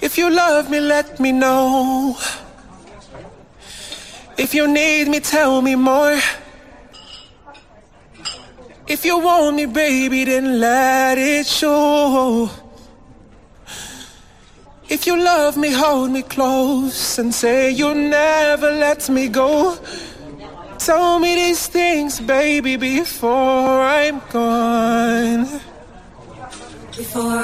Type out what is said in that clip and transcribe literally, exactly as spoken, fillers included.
If you love me, let me know. If you need me, tell me more. If you want me, baby, then let it show. If you love me, hold me close and say you'll never let me go. Tell me these things, baby, before I'm gone. Before